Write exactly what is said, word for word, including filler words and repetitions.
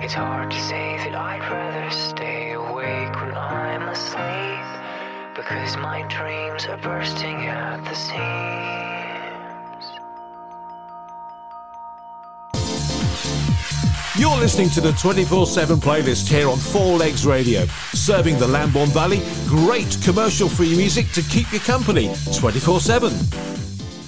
It's hard to say that I'd rather stay awake when I'm asleep, because my dreams are bursting at the seams. You're listening to the twenty-four seven playlist here on Four Legs Radio, serving the Lambourne Valley great commercial-free music to keep you company twenty-four seven.